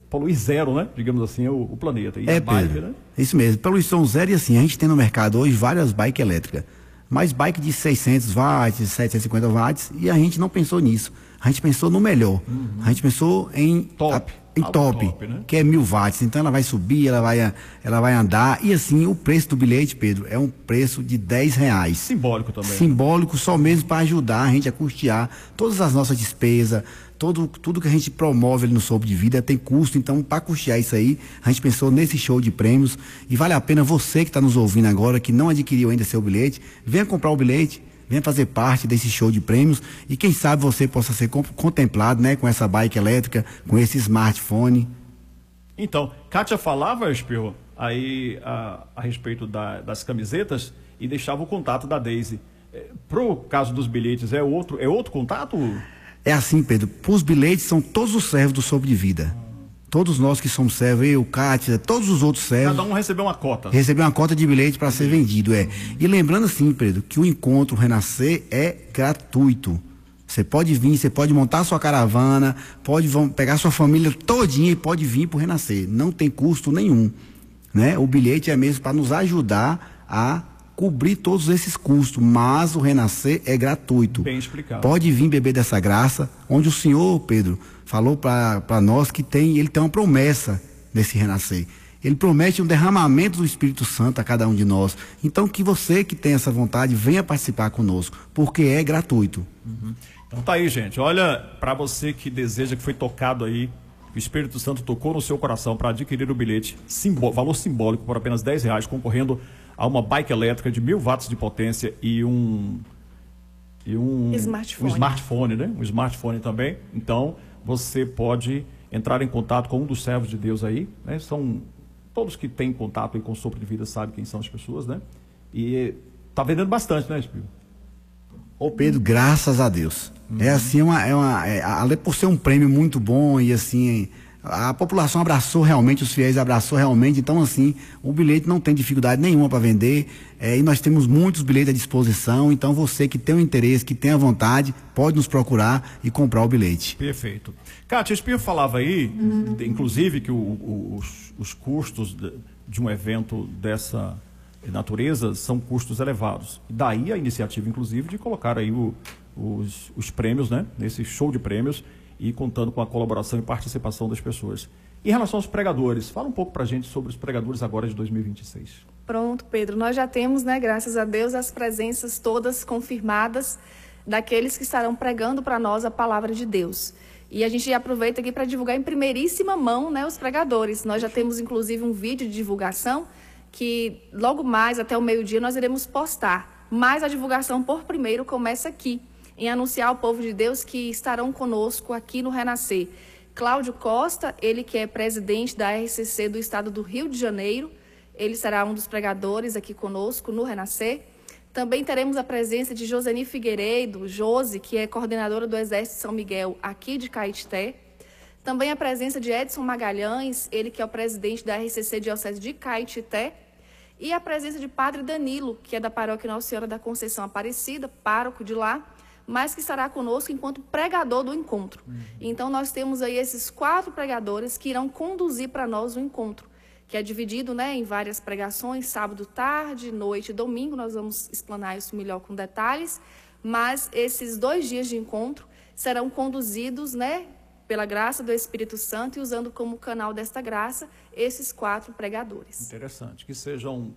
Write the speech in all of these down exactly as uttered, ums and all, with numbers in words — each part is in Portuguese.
poluir zero, né? Digamos assim, o, o planeta. E é, a bike, Pedro, né? Isso mesmo, poluição zero. E assim, a gente tem no mercado hoje várias bikes elétricas, mas bike de seiscentos watts, setecentos e cinquenta watts, e a gente não pensou nisso. A gente pensou no melhor. Uhum. A gente pensou em top, a, em top, top né? que é mil watts. Então ela vai subir, ela vai, ela vai andar. E assim, o preço do bilhete, Pedro, é um preço de dez reais. Simbólico também. Simbólico, só mesmo para ajudar a gente a custear todas as nossas despesas, todo, tudo que a gente promove ali no Sobre de Vida tem custo. Então, para custear isso aí, a gente pensou nesse show de prêmios. E vale a pena você que está nos ouvindo agora, que não adquiriu ainda seu bilhete, venha comprar o bilhete. Venha fazer parte desse show de prêmios e quem sabe você possa ser contemplado, né, com essa bike elétrica, com esse smartphone. Então, Kátia falava, Espirro, aí a, a respeito da, das camisetas e deixava o contato da Deise. É, pro caso dos bilhetes, é outro, é outro contato? É assim, Pedro, os bilhetes são todos os servos do Sobre de Vida. Todos nós que somos servos, eu, Kátia, todos os outros servos. Cada um recebeu uma cota. Recebeu uma cota de bilhete para ser vendido, é. E lembrando assim, Pedro, que o encontro Renascer é gratuito. Você pode vir, você pode montar sua caravana, pode pegar sua família todinha e pode vir para o Renascer. Não tem custo nenhum, né? O bilhete é mesmo para nos ajudar a cobrir todos esses custos, mas o Renascer é gratuito. Bem explicado. Pode vir beber dessa graça, onde o Senhor, Pedro, falou para nós que tem, ele tem uma promessa nesse Renascer. Ele promete um derramamento do Espírito Santo a cada um de nós. Então que você que tem essa vontade, venha participar conosco, porque é gratuito. Uhum. Então tá aí, gente. Olha, para você que deseja, que foi tocado aí, o Espírito Santo tocou no seu coração para adquirir o bilhete, simbó valor simbólico por apenas dez reais, concorrendo a uma bike elétrica de mil watts de potência e um e um smartphone. um smartphone, né? Um smartphone também. Então você pode entrar em contato com um dos servos de Deus aí, né? São todos que têm contato aí com o Sopro de Vida sabem quem são as pessoas, né? E tá vendendo bastante, né, Espírito? Ô Pedro, graças a Deus. Uhum. É assim, uma, é uma, é, além por ser um prêmio muito bom e assim, a população abraçou realmente, os fiéis abraçou realmente, então assim, o bilhete não tem dificuldade nenhuma para vender, é, e nós temos muitos bilhetes à disposição, então você que tem o interesse, que tem a vontade, pode nos procurar e comprar o bilhete. Perfeito. Kátia, o Espírito falava aí, uhum. inclusive, que o, o, os, os custos de, de um evento dessa natureza são custos elevados. E daí a iniciativa, inclusive, de colocar aí o, os, os prêmios, né, nesse show de prêmios, e contando com a colaboração e participação das pessoas. Em relação aos pregadores, fala um pouco pra gente sobre os pregadores agora de dois mil e vinte e seis. Pronto, Pedro, nós já temos, né, graças a Deus, as presenças todas confirmadas daqueles que estarão pregando para nós a palavra de Deus. E a gente aproveita aqui para divulgar em primeiríssima mão, né, os pregadores. Nós já temos, inclusive, um vídeo de divulgação que logo mais, até o meio-dia, nós iremos postar. Mas a divulgação por primeiro começa aqui, em anunciar ao povo de Deus que estarão conosco aqui no Renascer. Cláudio Costa, ele que é presidente da R C C do estado do Rio de Janeiro, ele será um dos pregadores aqui conosco no Renascer. Também teremos a presença de Joseni Figueiredo, Josi, que é coordenadora do Exército São Miguel aqui de Caetité. Também a presença de Edson Magalhães, ele que é o presidente da R C C Diocese de Caetité. E a presença de Padre Danilo, que é da paróquia Nossa Senhora da Conceição Aparecida, pároco de lá, mas que estará conosco enquanto pregador do encontro. Uhum. Então, nós temos aí esses quatro pregadores que irão conduzir para nós o encontro, que é dividido, né, em várias pregações, sábado, tarde, noite e domingo. Nós vamos explanar isso melhor com detalhes, mas esses dois dias de encontro serão conduzidos, né, pela graça do Espírito Santo e usando como canal desta graça esses quatro pregadores. Interessante, que sejam,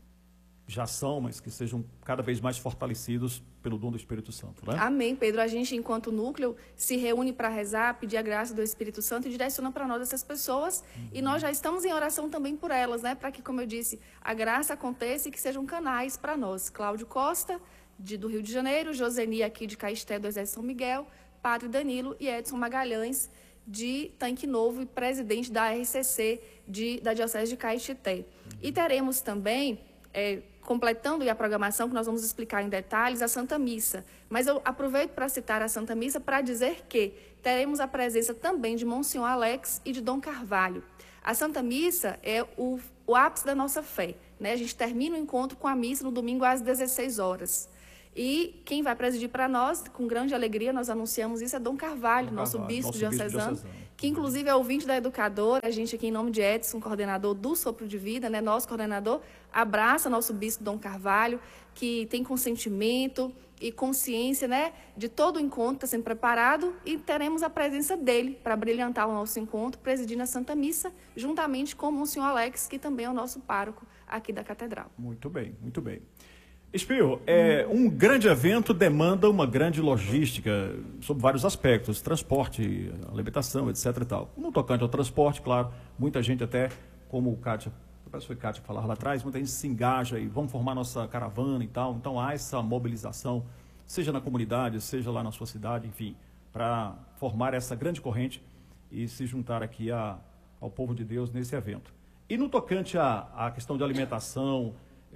já são, mas que sejam cada vez mais fortalecidos pelo dom do Espírito Santo, né? Amém, Pedro. A gente, enquanto núcleo, se reúne para rezar, pedir a graça do Espírito Santo e direciona para nós essas pessoas. Uhum. E nós já estamos em oração também por elas, né? Para que, como eu disse, a graça aconteça e que sejam canais para nós. Cláudio Costa, de, do Rio de Janeiro, Joseni, aqui de Caetité, do Exército São Miguel, Padre Danilo e Edson Magalhães, de Tanque Novo e presidente da R C C de, da Diocese de Caetité. Uhum. E teremos também... É, completando a programação, que nós vamos explicar em detalhes, a Santa Missa. Mas eu aproveito para citar a Santa Missa para dizer que teremos a presença também de Monsenhor Alex e de Dom Carvalho. A Santa Missa é o, o ápice da nossa fé, né? A gente termina o encontro com a missa no domingo às dezesseis horas. E quem vai presidir para nós, com grande alegria, nós anunciamos isso, é Dom Carvalho, Dom nosso, Carvalho bispo, nosso diocesano, bispo diocesano, que inclusive é ouvinte da Educadora. A gente aqui, em nome de Edson, coordenador do Sopro de Vida, né, nosso coordenador, abraça nosso bispo Dom Carvalho, que tem consentimento e consciência, né, de todo o encontro que está sendo preparado, e teremos a presença dele para brilhantar o nosso encontro, presidindo a Santa Missa, juntamente com o Monsenhor Alex, que também é o nosso pároco aqui da Catedral. Muito bem, muito bem. Espírito, é, um grande evento demanda uma grande logística sobre vários aspectos, transporte, alimentação, etc e tal. No tocante ao transporte, claro, muita gente até, como o Kátia, parece que foi Kátia que falava lá atrás, muita gente se engaja e vamos formar nossa caravana e tal. Então há essa mobilização, seja na comunidade, seja lá na sua cidade, enfim, para formar essa grande corrente e se juntar aqui a, ao povo de Deus nesse evento. E no tocante à, à questão de alimentação,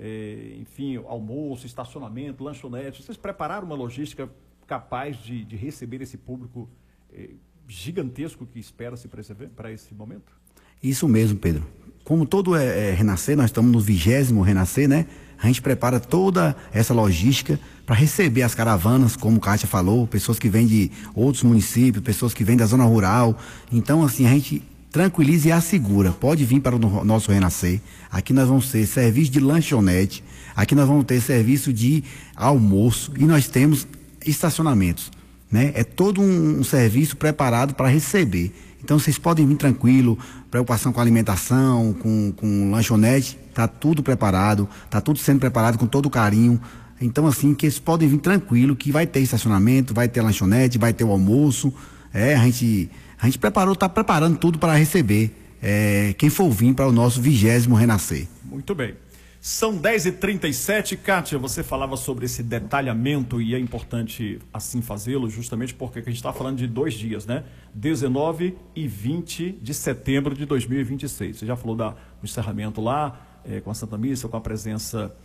é, enfim, almoço, estacionamento, lanchonete, vocês prepararam uma logística capaz de, de receber esse público é, gigantesco que espera-se para esse momento? Isso mesmo, Pedro. Como todo é, é Renascer, nós estamos no vigésimo Renascer, né? A gente prepara toda essa logística para receber as caravanas, como o Kátia falou, pessoas que vêm de outros municípios, pessoas que vêm da zona rural. Então, assim, a gente tranquiliza e assegura. Pode vir para o nosso Renascer. Aqui nós vamos ter serviço de lanchonete, aqui nós vamos ter serviço de almoço e nós temos estacionamentos, né? É todo um, um serviço preparado para receber. Então vocês podem vir tranquilo, preocupação com alimentação, com, com lanchonete, tá tudo preparado, tá tudo sendo preparado com todo carinho. Então assim, que eles podem vir tranquilo, que vai ter estacionamento, vai ter lanchonete, vai ter o almoço. É, a gente, a gente preparou, tá preparando tudo para receber é, quem for vir para o nosso vigésimo Renascer. Muito bem. São dez e trinta e sete, Kátia, você falava sobre esse detalhamento e é importante assim fazê-lo, justamente porque a gente está falando de dois dias, né? dezenove e vinte de setembro de dois mil e vinte e seis. Você já falou da, do encerramento lá, é, com a Santa Missa, com a presença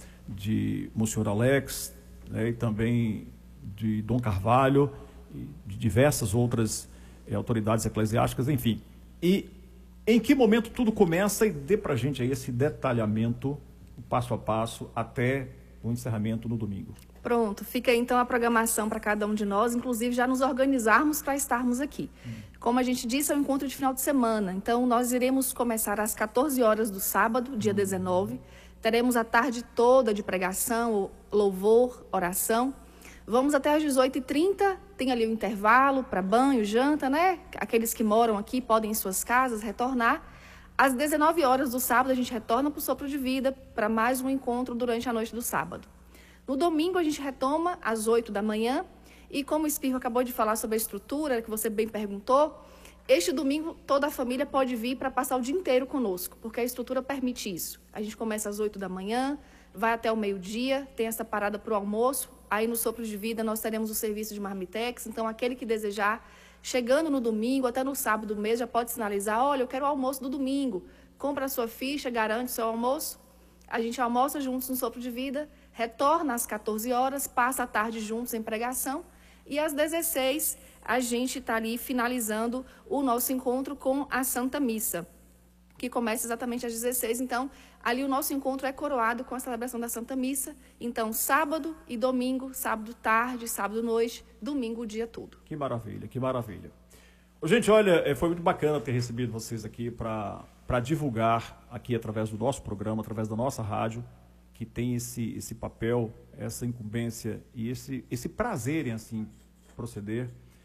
de Monsenhor Alex, né, e também de Dom Carvalho, e de diversas outras é, autoridades eclesiásticas, enfim. E em que momento tudo começa? E dê para a gente aí esse detalhamento passo a passo até o encerramento no domingo. Pronto, fica aí então a programação para cada um de nós, inclusive já nos organizarmos para estarmos aqui. Hum. Como a gente disse, é um encontro de final de semana, então nós iremos começar às quatorze horas do sábado, dia dezenove, teremos a tarde toda de pregação, louvor, oração, vamos até às dezoito e trinta, tem ali o intervalo para banho, janta, né? Aqueles que moram aqui podem em suas casas retornar. Às dezenove horas do sábado, a gente retorna para o Sopro de Vida para mais um encontro durante a noite do sábado. No domingo, a gente retoma às oito da manhã. E como o Espírito acabou de falar sobre a estrutura, que você bem perguntou, este domingo toda a família pode vir para passar o dia inteiro conosco, porque a estrutura permite isso. A gente começa às oito da manhã, vai até o meio-dia, tem essa parada para o almoço. Aí no Sopro de Vida nós teremos o serviço de marmitex, então aquele que desejar, chegando no domingo, até no sábado do mês, já pode sinalizar, olha, eu quero o almoço do domingo. Compra a sua ficha, garante o seu almoço. A gente almoça juntos no Sopro de Vida, retorna às quatorze horas, passa a tarde juntos em pregação. E às dezesseis, a gente está ali finalizando o nosso encontro com a Santa Missa, que começa exatamente às dezesseis. Então, ali o nosso encontro é coroado com a celebração da Santa Missa. Então, sábado e domingo, sábado tarde, sábado noite, domingo o dia todo. Que maravilha, que maravilha. Gente, olha, foi muito bacana ter recebido vocês aqui para para divulgar aqui através do nosso programa, através da nossa rádio, que tem esse, esse papel, essa incumbência e esse, esse prazer em assim proceder,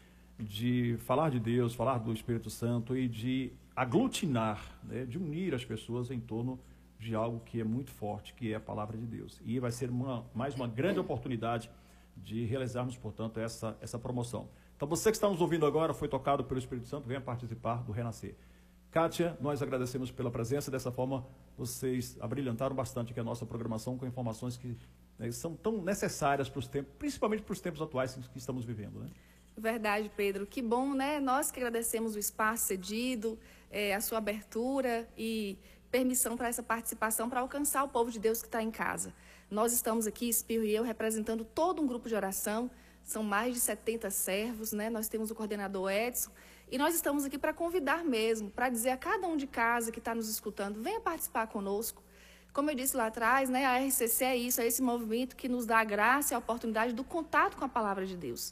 de falar de Deus, falar do Espírito Santo e de aglutinar, né, de unir as pessoas em torno de algo que é muito forte, que é a palavra de Deus. E vai ser uma, mais uma grande oportunidade de realizarmos, portanto, essa, essa promoção. Então, você que está nos ouvindo agora, foi tocado pelo Espírito Santo, venha participar do Renascer. Kátia, nós agradecemos pela presença, dessa forma vocês abrilhantaram bastante aqui a nossa programação com informações que, né, são tão necessárias para os tempos, principalmente para os tempos atuais que estamos vivendo, né? Verdade, Pedro. Que bom, né? Nós que agradecemos o espaço cedido, é, a sua abertura e permissão para essa participação, para alcançar o povo de Deus que está em casa. Nós estamos aqui, Espírito e eu, representando todo um grupo de oração, são mais de setenta servos, né? Nós temos o coordenador Edson, e nós estamos aqui para convidar mesmo, para dizer a cada um de casa que está nos escutando, venha participar conosco. Como eu disse lá atrás, né, a R C C é isso, é esse movimento que nos dá a graça e a oportunidade do contato com a palavra de Deus.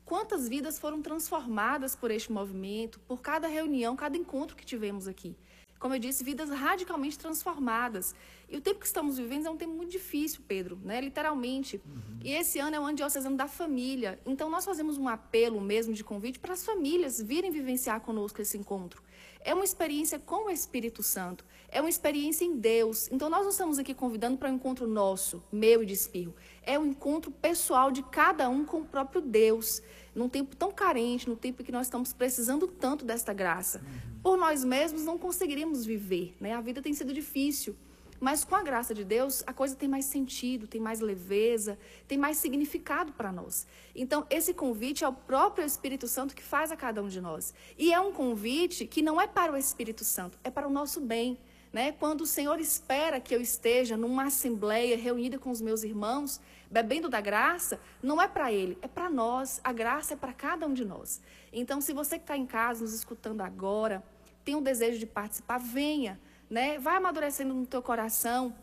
Quantas vidas foram transformadas por este movimento, por cada reunião, cada encontro que tivemos aqui. Como eu disse, vidas radicalmente transformadas. E o tempo que estamos vivendo é um tempo muito difícil, Pedro, né? Literalmente. Uhum. E esse ano é o ano diocesano da família. Então, nós fazemos um apelo mesmo de convite para as famílias virem vivenciar conosco esse encontro. É uma experiência com o Espírito Santo. É uma experiência em Deus. Então, nós não estamos aqui convidando para um encontro nosso, meu e de Espirro. É um encontro pessoal de cada um com o próprio Deus. Num tempo tão carente, num tempo que nós estamos precisando tanto desta graça. Uhum. Por nós mesmos não conseguiríamos viver, né? A vida tem sido difícil, mas com a graça de Deus, a coisa tem mais sentido, tem mais leveza, tem mais significado para nós. Então, esse convite é o próprio Espírito Santo que faz a cada um de nós. E é um convite que não é para o Espírito Santo, é para o nosso bem. Né? Quando o Senhor espera que eu esteja numa assembleia reunida com os meus irmãos, bebendo da graça, não é para Ele, é para nós. A graça é para cada um de nós. Então, se você que está em casa, nos escutando agora, tem um desejo de participar, venha. Né? Vai amadurecendo no teu coração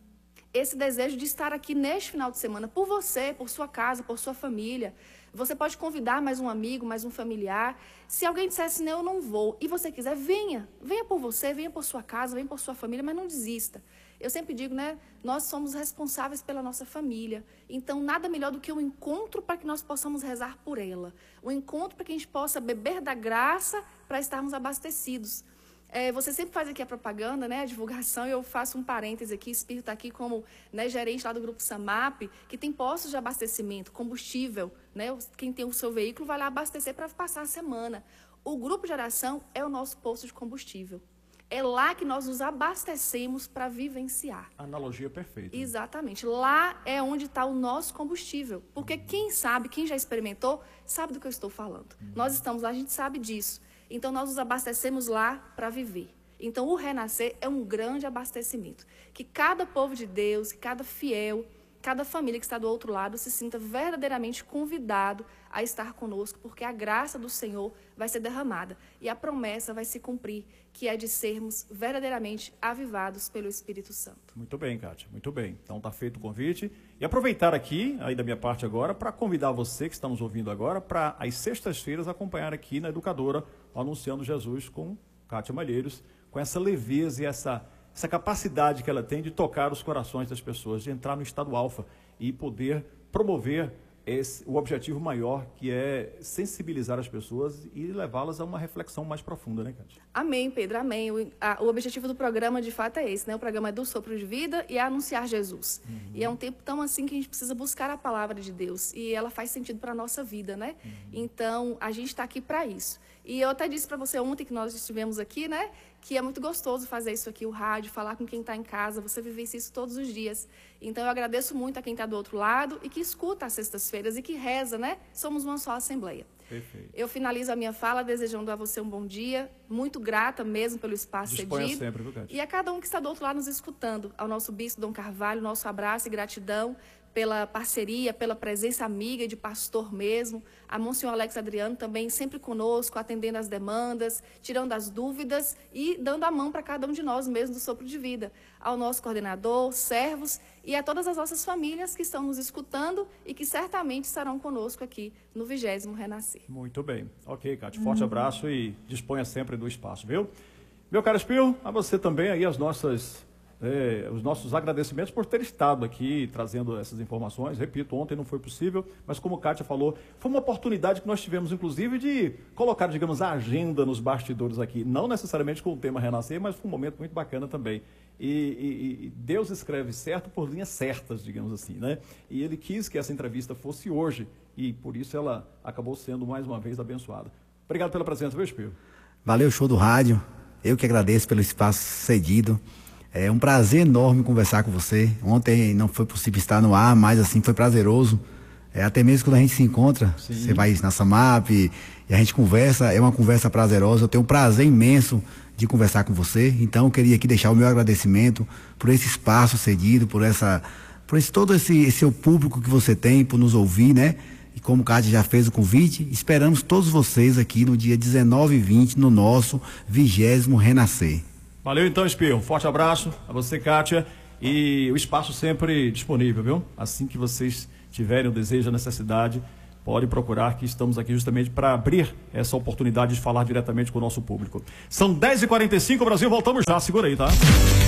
esse desejo de estar aqui neste final de semana, por você, por sua casa, por sua família. Você pode convidar mais um amigo, mais um familiar. Se alguém dissesse, não, eu não vou, e você quiser, venha. Venha por você, venha por sua casa, venha por sua família, mas não desista. Eu sempre digo, né, nós somos responsáveis pela nossa família. Então, nada melhor do que um encontro para que nós possamos rezar por ela. Um encontro para que a gente possa beber da graça para estarmos abastecidos. É, você sempre faz aqui a propaganda, né, a divulgação, e eu faço um parêntese aqui, Espírito está aqui como, né, gerente lá do Grupo SAMAP, que tem postos de abastecimento, combustível, né, quem tem o seu veículo vai lá abastecer para passar a semana. O Grupo de Oração é o nosso posto de combustível. É lá que nós nos abastecemos para vivenciar. Analogia perfeita. Exatamente. Lá é onde está o nosso combustível. Porque quem sabe, quem já experimentou, sabe do que eu estou falando. Uhum. Nós estamos lá, a gente sabe disso. Então, nós nos abastecemos lá para viver. Então, o Renascer é um grande abastecimento. Que cada povo de Deus, que cada fiel, cada família que está do outro lado se sinta verdadeiramente convidado a estar conosco, porque a graça do Senhor vai ser derramada e a promessa vai se cumprir, que é de sermos verdadeiramente avivados pelo Espírito Santo. Muito bem, Kátia, muito bem. Então está feito o convite. E aproveitar aqui, aí da minha parte agora, para convidar você que está nos ouvindo agora, para às sextas-feiras acompanhar aqui na Educadora, Anunciando Jesus com Kátia Malheiros, com essa leveza e essa... essa capacidade que ela tem de tocar os corações das pessoas, de entrar no estado alfa e poder promover esse, o objetivo maior, que é sensibilizar as pessoas e levá-las a uma reflexão mais profunda, né, Kátia? Amém, Pedro, amém. O, a, o objetivo do programa, de fato, é esse, né? O programa é do Sopro de Vida e é anunciar Jesus. Uhum. E é um tempo tão assim que a gente precisa buscar a palavra de Deus e ela faz sentido para a nossa vida, né? Uhum. Então, a gente está aqui para isso. E eu até disse para você ontem que nós estivemos aqui, né? Que é muito gostoso fazer isso aqui, o rádio, falar com quem está em casa, você vivencia isso todos os dias. Então, eu agradeço muito a quem está do outro lado e que escuta às sextas-feiras e que reza, né? Somos uma só assembleia. Perfeito. Eu finalizo a minha fala desejando a você um bom dia, muito grata mesmo pelo espaço Disponha cedido. sempre, viu, Kátia? E a cada um que está do outro lado nos escutando, ao nosso bispo Dom Carvalho, nosso abraço e gratidão pela parceria, pela presença amiga de pastor mesmo, a Monsenhor Alex Adriano também sempre conosco, atendendo as demandas, tirando as dúvidas e dando a mão para cada um de nós mesmo do Sopro de Vida, ao nosso coordenador, servos e a todas as nossas famílias que estão nos escutando e que certamente estarão conosco aqui no vigésimo Renascer. Muito bem. Ok, Kátia, forte hum. abraço e disponha sempre do espaço, viu? Meu caro Espírito, a você também aí as nossas... É, os nossos agradecimentos por ter estado aqui trazendo essas informações. Repito, ontem não foi possível, mas como a Kátia falou, foi uma oportunidade que nós tivemos, inclusive, de colocar, digamos, a agenda nos bastidores aqui, não necessariamente com o tema Renascer, mas foi um momento muito bacana também. E, e, e Deus escreve certo por linhas certas, digamos assim, né? E Ele quis que essa entrevista fosse hoje, e por isso ela acabou sendo mais uma vez abençoada. Obrigado pela presença, meu Espírito. Valeu, show do rádio. Eu que agradeço pelo espaço cedido. É um prazer enorme conversar com você. Ontem não foi possível estar no ar, mas assim foi prazeroso. É, até mesmo quando a gente se encontra, Sim. você vai na SAMAP e a gente conversa, é uma conversa prazerosa. Eu tenho um prazer imenso de conversar com você. Então eu queria aqui deixar o meu agradecimento por esse espaço cedido, por essa, por esse todo esse, esse seu público que você tem, por nos ouvir, né? E como o Kátia já fez o convite, esperamos todos vocês aqui no dia dezenove e vinte no nosso vigésimo Renascer. Valeu então, Espírito. Um forte abraço a você, Kátia. E o espaço sempre disponível, viu? Assim que vocês tiverem o desejo, a necessidade, pode procurar, que estamos aqui justamente para abrir essa oportunidade de falar diretamente com o nosso público. São dez e quarenta e cinco, Brasil, voltamos já, segura aí, tá?